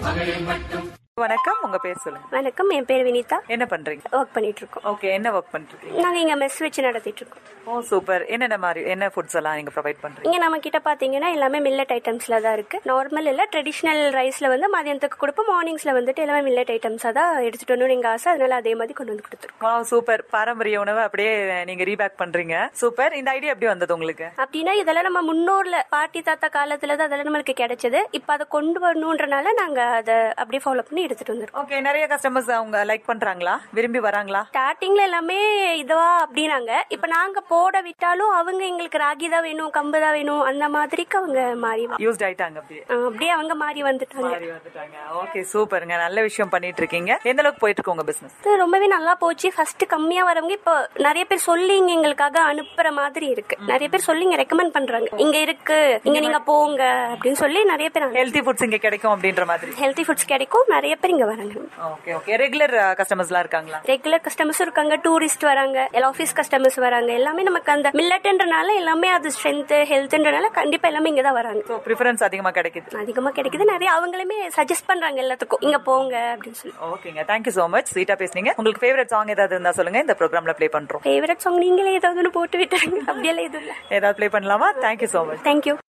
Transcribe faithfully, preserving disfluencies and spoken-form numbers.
வணக்கம், உங்க பேர் சொல்லுங்க. வணக்கம், என் பேர் வினிதா. என்ன பண்றீங்க? ஒர்க் பண்ணிட்டு இருக்கோம். ஓகே, என்ன ஒர்க் பண்ணிட்டு இருக்கீங்க? நாங்க இங்க மெஸ் வச்சு நடத்திட்டு இருக்கோம். ஓ சூப்பர். என்னென்ன மாதிரி என்ன ஃபுட்ஸ் எல்லாம் நீங்க ப்ரொவைட் பண்றீங்க? இங்க நம்ம கிட்ட பாத்தீங்கன்னா எல்லாமே மில்லட் ஐட்டம்ஸ்ல தான் இருக்கு. நார்மல் இல்ல, ட்ரெடிஷனல் ரைஸ்ல வந்து மதியானத்துக்கு கொடுப்போம். மார்னிங்ஸ்ல வந்துட்டு எல்லாமே மில்லட் ஐட்டம்ஸா தான் எடுத்துட்டு வரணும் எங்க ஆசை. அதனால அதே மாதிரி கொண்டு வந்து கொடுத்துருக்கோம். Wow super. பாரம்பரிய உணவை அப்படியே நீங்க ரீபேக் பண்றீங்க. சூப்பர். இந்த ஐடியா எப்படி வந்தது உங்களுக்கு? அப்படின்னா இதெல்லாம் நம்ம முன்னோர்ல பாட்டி தாத்தா காலத்துல தான் அதெல்லாம் நம்மளுக்கு கிடைச்சது. இப்ப அதை கொண்டு வரணும்ன்றனால நாங்க அதை அப்படியே ஃபாலோ பண்ணி எடுத்துட்டு வந்துருக்கோம். ஓகே, நிறைய கஸ்டமர்ஸ் அவங்க லைக் பண்றாங்களா, விரும்பி வராங்களா? ஸ்டார்டிங்ல எல்லாமே இதுவா அப்படின்னாங்க. இப்ப நாங்க போட விட்டாலும் அவங்க எங்களுக்கு ராகி தான் வேணும், கம்பு தான் வேணும், அந்த மாதிரிக்கு அவங்க மாறி யூஸ்ட் ஆயிட்டாங்க. அப்படியே அப்படியே அவங்க மாறி வந்துட்டாங்க. ஓகே சூப்பருங்க. நல்ல விஷயம் பண்ணிட்டு இருக்கீங்க. எந்த அளவுக்கு போயிட்டு இருக்கு உங்க பிசினஸ்? ரொம்பவே நல்லா போச்சு. ஃபர்ஸ்ட் கம்மியா வரவங்க இப்போ நிறைய பேர் சொல்லிங்க எங்களுக்காக அனுப்புற மாதிரி இருக்கு. நிறைய பேர் சொல்லிங்க ரெக்கமெண்ட் பண்றாங்க, இங்க இருக்கு, இங்க நீங்க போங்க அப்படின்னு சொல்லி நிறைய பேர். ஹெல்தி ஃபுட்ஸ் இங்க கிடைக்கும் அப்படின்ற மாதிரி. ஹெல்தி ஃபுட்ஸ் கிடைக்கும், நிறைய பேர் இங்க வராங்க. Okay okay. ரெகுலர் கஸ்டமர்ஸ்லாம் இருக்காங்களா? ரெகுலர் கஸ்டமர்ஸ் இருக்காங்க, டூரிஸ்ட் வராங்க, எல்லா ஆபீஸ் கஸ்டமர்ஸ் வராங்க. எல்லாமே நமக்கு அந்த மில்லட்ன்றனால எல்லாமே அது ஸ்ட்ரென்த் ஹெல்த்ன்றனால கண்டிப்பா எல்லாமே இங்க தான் வராங்க. சோ பிரெஃபரன்ஸ் அதிகமா கிடைக்குது. அதிகமா கிடைக்குது. நிறைய அவங்களுமே சஜஸ்ட் பண்றாங்க எல்லாத்துக்கும், இங்க போங்க அப்படின்னு சொல்லி. ஓகேங்க, தேங்க்யூ சோ மச். ஸ்வீட்டா பேசுனீங்க. உங்களுக்கு ஃபேவரட் சாங் ஏதாவது இருந்தா சொல்லுங்க, இந்த ப்ரோக்ராம்ல ப்ளே பண்றோம். ஃபேவரட் சாங் நீங்களே ஏதாவது ஒன்று போட்டு விட்டாங்க. அப்படியெல்லாம் எதுவும் இல்ல. ஏதாவது ப்ளே பண்ணலாமா? Thank you so much. தேங்க்யூ.